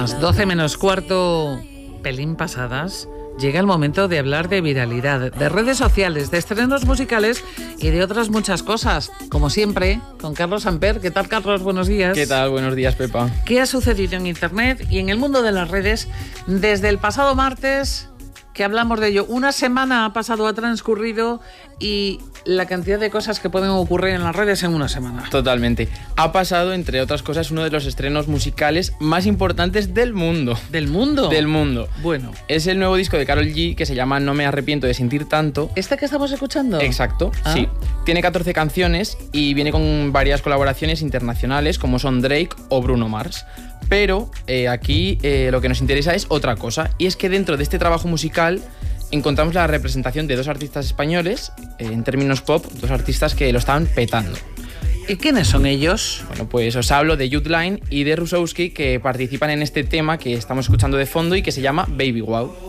las 12 menos cuarto, pelín pasadas, llega el momento de hablar de viralidad, de redes sociales, de estrenos musicales y de otras muchas cosas. Como siempre, con Carlos Amper. ¿Qué tal, Carlos? Buenos días. ¿Qué tal? Buenos días, Pepa. ¿Qué ha sucedido en Internet y en el mundo de las redes desde el pasado martes que hablamos de ello? Una semana ha transcurrido y la cantidad de cosas que pueden ocurrir en las redes en una semana. Totalmente. Ha pasado, entre otras cosas, uno de los estrenos musicales más importantes del mundo. ¿Del mundo? Del mundo. Bueno. Es el nuevo disco de Karol G que se llama No me arrepiento de sentir tanto. ¿Este que estamos escuchando? Exacto, sí. Tiene 14 canciones y viene con varias colaboraciones internacionales como son Drake o Bruno Mars. Pero aquí lo que nos interesa es otra cosa, y es que dentro de este trabajo musical encontramos la representación de dos artistas españoles, en términos pop, dos artistas que lo estaban petando. ¿Y quiénes son ellos? Bueno, pues os hablo de Youthline y de Rusowski, que participan en este tema que estamos escuchando de fondo y que se llama Baby Wow.